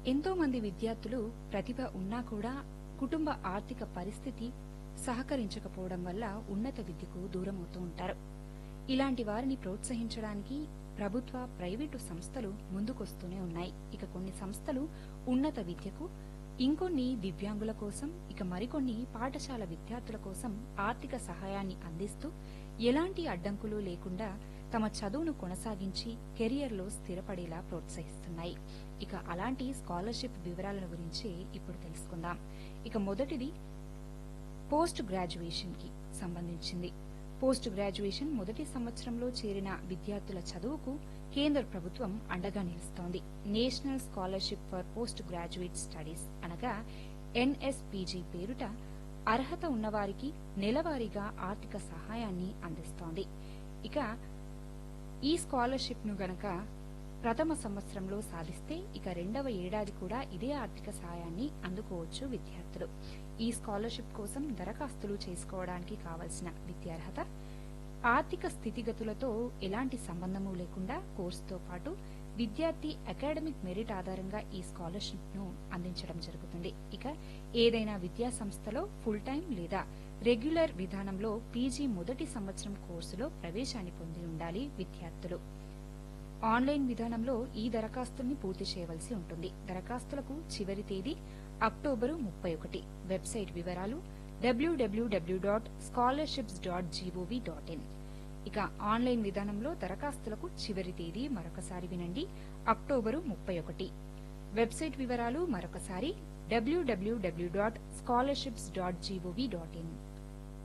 ఎంతో మంది విద్యార్థులు ప్రతిభ ఉన్నా కూడా కుటుంబ ఆర్థిక పరిస్థితి సహకరించకపోవడం వల్ల ఉన్నత విద్యకు దూరమవుతూ ఉంటారు. ఇలాంటి వారిని ప్రోత్సహించడానికి ప్రభుత్వ, ప్రైవేటు సంస్థలు ముందుకొస్తూనే ఉన్నాయి. ఇక కొన్ని సంస్థలు ఉన్నత విద్యకు, ఇంకొన్ని దివ్యాంగుల కోసం, ఇక మరికొన్ని పాఠశాల విద్యార్థుల కోసం ఆర్థిక సహాయాన్ని అందిస్తూ ఎలాంటి అడ్డంకులు లేకుండా తమ చదువును కొనసాగించి కెరియర్లో స్థిరపడేలా ప్రోత్సహిస్తున్నాయి. ఇక అలాంటి స్కాలర్షిప్ వివరాల గురించి ఇప్పుడు తెలుసుకుందాం. ఇక మొదటిది పోస్ట్ గ్రాడ్యుయేషన్ కి సంబంధించింది. పోస్ట్ గ్రాడ్యుయేషన్ మొదటి సంవత్సరంలో చేరిన విద్యార్థుల చదువుకు కేంద్ర ప్రభుత్వం అండగా నిలుస్తోంది. National scholarship for post graduate studies అనగా ఎన్ఎస్పీజీ పేరుట అర్హత ఉన్నవారికి నెలవారీగా ఆర్థిక సహాయాన్ని అందిస్తోంది. ఇక ఈ స్కాలర్షిప్ ను గనక ప్రథమ సంవత్సరంలో సాధిస్తే ఇక రెండవ ఏడాది కూడా ఇదే ఆర్థిక సహాయాన్ని అందుకోవచ్చు విద్యార్థులు. ఈ స్కాలర్షిప్ కోసం దరఖాస్తులు చేసుకోవడానికి కావలసిన విద్యార్హత, ఆర్థిక స్థితిగతులతో ఎలాంటి సంబంధము లేకుండా కోర్సుతో పాటు విద్యార్థి అకాడమిక్ మెరిట్ ఆధారంగా ఈ స్కాలర్షిప్ ను అందించడం జరుగుతుంది. ఇక ఏదైనా విద్యా సంస్థలో ఫుల్ టైం లేదా రెగ్యులర్ విధానంలో పీజీ మొదటి సంవత్సరం కోర్సులో ప్రవేశాన్ని పొంది ఉండాలి విద్యార్థులు. ఆన్లైన్ విధానంలో ఈ దరఖాస్తుల్ని పూర్తి చేయవలసి ఉంటుంది. దరఖాస్తులకు చివరి తేదీ అక్టోబరు 31. వెబ్సైట్ వివరాలు www.scholarships.gov.in. ఇక ఆన్లైన్ విధానంలో దరఖాస్తులకు చివరి తేదీ మరొకసారి వినండి, అక్టోబరు 31. వెబ్సైట్ వివరాలు మరొకసారి www.scholarships.gov.in.